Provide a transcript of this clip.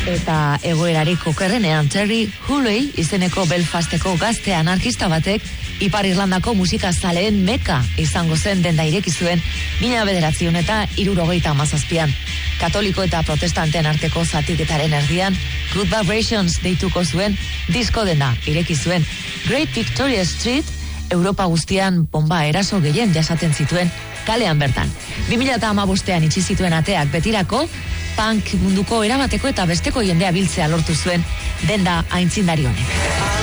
Eta egoerarik okerrenean Terry Hooley izeneko Belfasteko gazte anarkista batek Ipar Irlandako musika zaleen meka izango zen denda ireki zuen 1977an. Katoliko eta protestanteen arteko zatiketaren erdian Good Vibrations deituko zuen disko denda ireki zuen. Great Victoria Street Europa guztian bomba eraso gehien jasaten zituen kalean bertan. 2015an itxi zituen ateak betirako, punk munduko erabateko eta besteko jendea biltzea lortu zuen denda aintzindari honek.